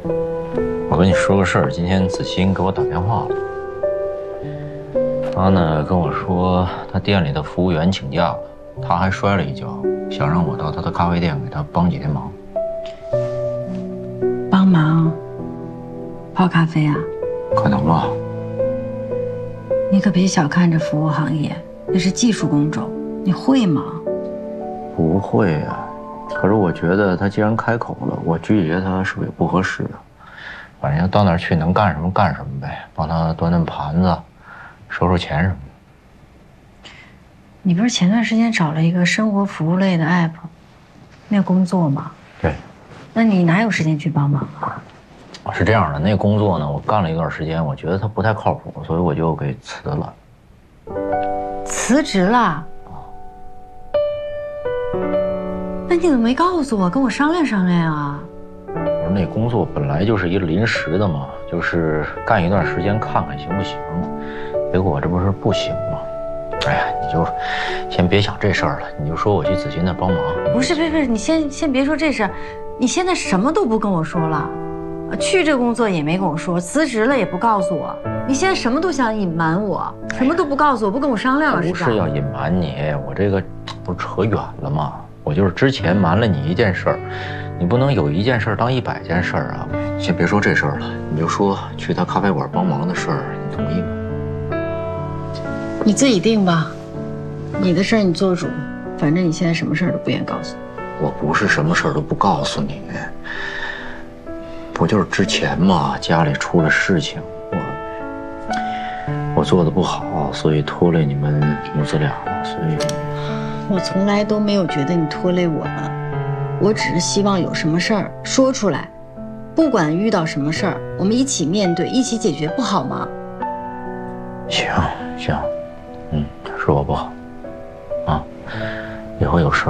我跟你说个事儿，今天子欣给我打电话了，他呢跟我说他店里的服务员请假了，他还摔了一跤，想让我到他的咖啡店给他帮几天忙。 帮忙泡咖啡啊？ 可能吧。 你可别小看这服务行业，那是技术工种，你会吗？ 不会啊，可是我觉得他既然开口了，我拒绝他是不是也不合适啊？反正到那儿去能干什么干什么呗，帮他端端盘子，收收钱什么的。 你不是前段时间找了一个生活服务类的 app， 那工作吗？ 对。 那你哪有时间去帮忙啊？ 是这样的，那工作呢，我干了一段时间，我觉得他不太靠谱，所以我就给辞了。 辞职了？那你怎么没告诉我，跟我商量商量啊？ 我说那工作本来就是一个临时的嘛，就是干一段时间看看行不行。结果这不是不行吗？哎呀，你就先别想这事儿了，你就说我去子欣那帮忙。 不是，你先别说这事儿，你现在什么都不跟我说了，去这个工作也没跟我说，辞职了也不告诉我，你现在什么都想隐瞒我，什么都不告诉我，不跟我商量了是吧？ 不是要隐瞒你，我这个不是扯远了吗？我就是之前瞒了你一件事儿，你不能有一件事当100件事儿啊！先别说这事儿了，你就说去他咖啡馆帮忙的事儿，你同意吗？ 你自己定吧，你的事儿你做主，反正你现在什么事儿都不愿意告诉我。我不是什么事儿都不告诉你，不就是之前嘛，家里出了事情，我做的不好，所以拖累你们母子俩了，所以。 我从来都没有觉得你拖累我了，我只是希望有什么事儿说出来，不管遇到什么事儿，我们一起面对，一起解决，不好吗？ 行，是我不好，啊，以后有事